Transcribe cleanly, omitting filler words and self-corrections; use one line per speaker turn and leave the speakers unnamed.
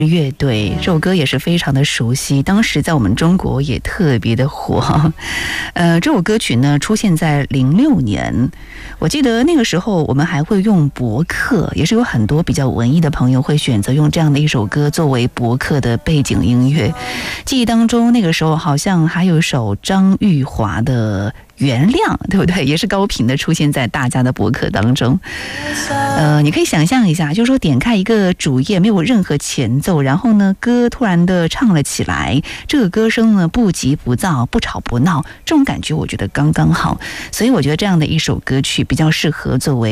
乐队这首歌也是非常的熟悉，当时在我们中国也特别的火。这首歌曲呢出现在06年，我记得那个时候我们还会用博客，也是有很多比较文艺的朋友会选择用这样的一首歌作为博客的背景音乐。记忆当中那个时候好像还有一首张玉华的原谅，对不对？也是高频的出现在大家的博客当中。你可以想象一下，就是说点开一个主页，没有任何前奏，然后呢，歌突然的唱了起来，这个歌声呢不急不躁，不吵不闹，这种感觉我觉得刚刚好。所以我觉得这样的一首歌曲比较适合作为